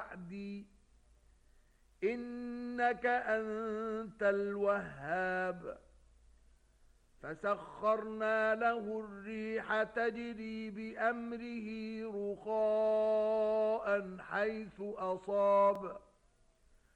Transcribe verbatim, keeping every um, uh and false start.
وعدي إنك أنت الوهاب فسخرنا له الريح تجري بأمره رخاء حيث أصاب